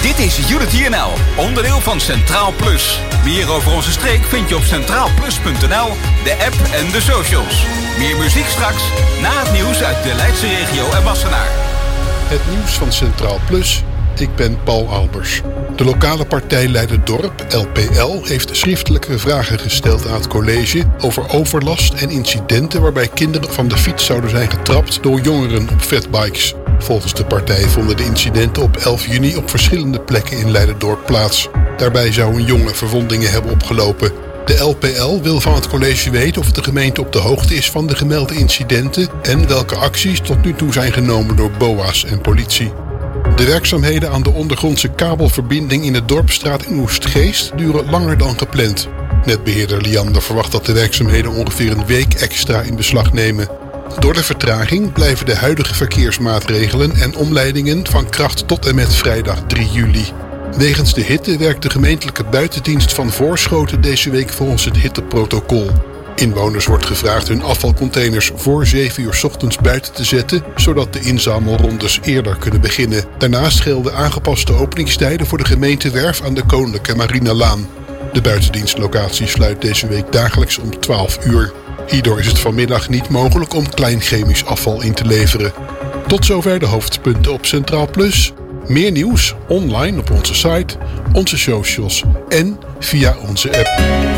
Dit is Unity NL, onderdeel van Centraal Plus. Meer over onze streek vind je op centraalplus.nl, de app en de socials. Meer muziek straks, na het nieuws uit de Leidse regio en Wassenaar. Het nieuws van Centraal Plus. Ik ben Paul Albers. De lokale partij Leiderdorp, LPL, heeft schriftelijke vragen gesteld aan het college over overlast en incidenten waarbij kinderen van de fiets zouden zijn getrapt door jongeren op fatbikes. Volgens de partij vonden de incidenten op 11 juni op verschillende plekken in Leiderdorp plaats. Daarbij zou een jongen verwondingen hebben opgelopen. De LPL wil van het college weten of de gemeente op de hoogte is van de gemelde incidenten en welke acties tot nu toe zijn genomen door BOA's en politie. De werkzaamheden aan de ondergrondse kabelverbinding in de Dorpsstraat in Oestgeest duren langer dan gepland. Netbeheerder Liander verwacht dat de werkzaamheden ongeveer een week extra in beslag nemen. Door de vertraging blijven de huidige verkeersmaatregelen en omleidingen van kracht tot en met vrijdag 3 juli. Wegens de hitte werkt de gemeentelijke buitendienst van Voorschoten deze week volgens het hitteprotocol. Inwoners wordt gevraagd hun afvalcontainers voor 7 uur 's ochtends buiten te zetten, zodat de inzamelrondes eerder kunnen beginnen. Daarnaast gelden aangepaste openingstijden voor de gemeentewerf aan de Koninklijke Marinelaan. De buitendienstlocatie sluit deze week dagelijks om 12 uur. Hierdoor is het vanmiddag niet mogelijk om klein chemisch afval in te leveren. Tot zover de hoofdpunten op Centraal Plus. Meer nieuws online op onze site, onze socials en via onze app.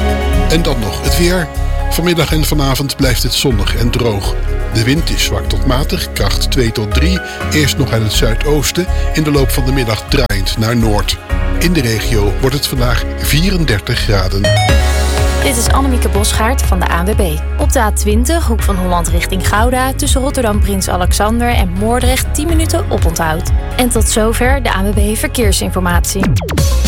En dan nog het weer. Vanmiddag en vanavond blijft het zonnig en droog. De wind is zwak tot matig, kracht 2 tot 3. Eerst nog uit het zuidoosten, in de loop van de middag draaiend naar noord. In de regio wordt het vandaag 34 graden. Dit is Annemieke Bosgaard van de ANWB. Op de A20, Hoek van Holland richting Gouda, tussen Rotterdam Prins Alexander en Moordrecht 10 minuten oponthoud. En tot zover de ANWB Verkeersinformatie.